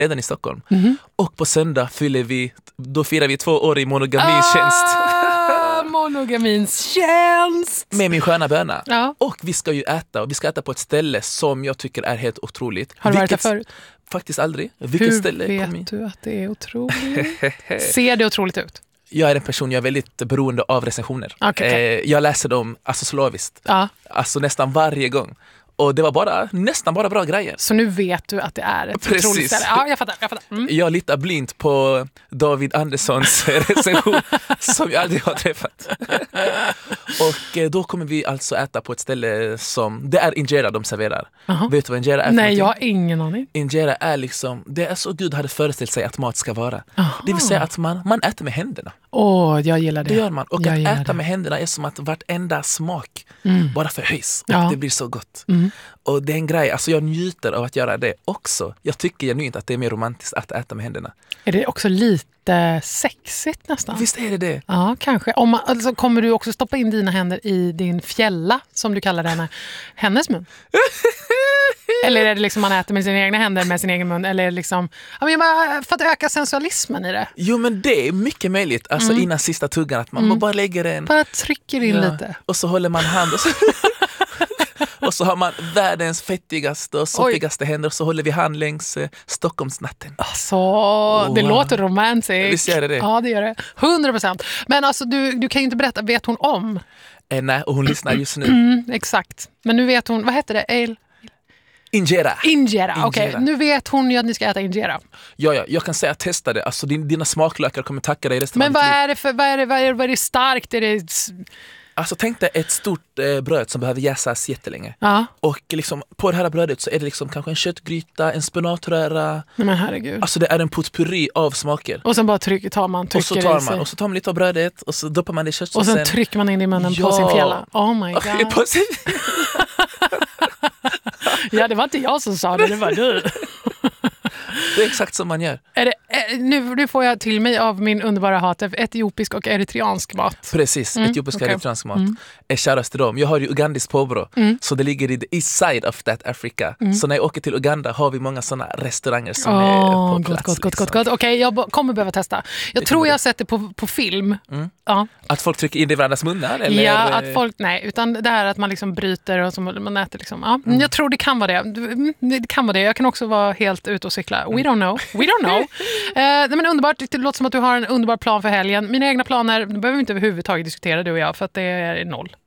redan i Stockholm. Och på söndag firar vi 2 år i monogamins tjänst. Monogamins tjänst! Med min sköna böna. Ja. Och vi ska ju äta, och vi ska äta på ett ställe som jag tycker är helt otroligt. Har du varit där förut? Faktiskt aldrig. Hur vet du att det är otroligt? Ser det otroligt ut? Jag är en person, jag är väldigt beroende av recensioner. Okay. Jag läser dem slaviskt. Ja. Alltså nästan varje gång. Och det var nästan bara bra grejer. Så nu vet du att det är ett otroligt ställe. Ja, jag fattar. Jag litar blint på David Anderssons recension som jag aldrig har träffat. Och då kommer vi alltså äta på ett ställe som... Det är injera de serverar. Vet du vad injera är? Nej, jag har ingen aning. Injera är liksom... Det är så Gud hade föreställt sig att mat ska vara. Det vill säga att man äter med händerna. Jag gillar det. Det gör man. Och att äta med händerna är som att vartenda smak bara förhöjs. Och det blir så gott. Och det är en grej, alltså jag njuter av att göra det också. Jag tycker genuint att det är mer romantiskt att äta med händerna. Är det också lite sexigt nästan? Visst är det. Ja, kanske. Alltså, kommer du också stoppa in dina händer i din fjälla, som du kallar den, hennes mun? Eller är det liksom man äter med sina egna händer med sin egen mun? Eller är det liksom, för att öka sensualismen i det? Jo, men det är mycket möjligt. Alltså innan sista tuggan att man bara lägger en... Bara trycker in lite. Och så håller man hand och så... Och så har man världens fettigaste och soppigaste händer och så håller vi hand längs Stockholmsnatten. Alltså, det låter romantiskt. Visst är det? Ja, det gör det. 100%. Men alltså, du kan ju inte berätta, vet hon om? Nej, och hon lyssnar just nu. Exakt. Men nu vet hon, vad heter det? Injera. Okej. Nu vet hon ju att ni ska äta injera. Ja, jag kan säga att testa det. Alltså dina smaklökar kommer tacka dig resten av ditt liv. Men vad är det starkt? Är det... Alltså tänk dig ett stort bröd som behöver jäsas jättelänge. Ja. Och liksom, på det här brödet så är det liksom kanske en köttgryta, en spenatröra. Nej, men herregud. Alltså det är en potpurri av smaker. Och sen bara tar man och så tar man lite av brödet och så doppar man det i köttsåsen. Och sen trycker man in i munnen på sin fjälla. Oh my god. Ja, det var inte jag som sa det var du. Det är exakt som man gör. Nu får jag till mig av min underbara hat etiopisk och eritreansk mat. Precis, etiopisk och eritreansk mat är kärast till dem. Jag har ju ugandiskt påbrå, så det ligger i the east side of that Africa. Så när jag åker till Uganda har vi många sådana restauranger som är på plats. Gott. Okej, jag kommer behöva testa. Jag tror jag har sett det på film. Ja. Att folk trycker in i varandras munnar? Eller? Ja, att folk, nej, utan det här att man liksom bryter och så man äter liksom. Ja. Jag tror det kan vara det. Det kan vara det. Jag kan också vara helt ute och cykla. We don't know. Men underbart. Det låter som att du har en underbar plan för helgen. Mina egna planer behöver vi inte överhuvudtaget diskutera, du och jag, för att det är 0.